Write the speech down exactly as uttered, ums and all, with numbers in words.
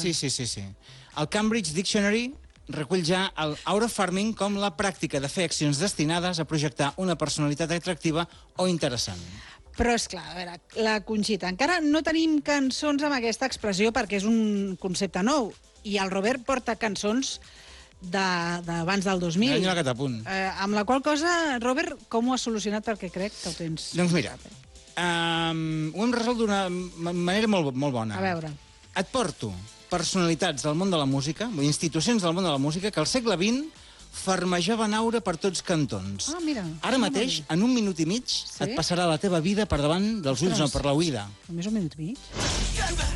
Sí, sí, sí, sí. El Cambridge Dictionary recull ja el aura farming com la pràctica de fer accions destinades a projectar una personalitat atractiva o interessant. Però, és clar, a veure, la Conxita, encara no tenim cançons amb aquesta expressió perquè és un concepte nou. I el Robert porta cançons d'abans de, del dos mil. L'any de la Catapunt. Eh, amb la qual cosa, Robert, com ho has solucionat? Perquè crec que ho tens... Doncs mira, um, ho hem resolt d'una manera molt, molt bona. A veure. Et porto personalitats del món de la música, institucions del món de la música, que al segle vint farmejaven aura per tots cantons. Ah, mira. Ara mateix, en un minut i mig, Sí? et passarà la teva vida per davant dels ulls, no per l'oïda. Només un minut i mig?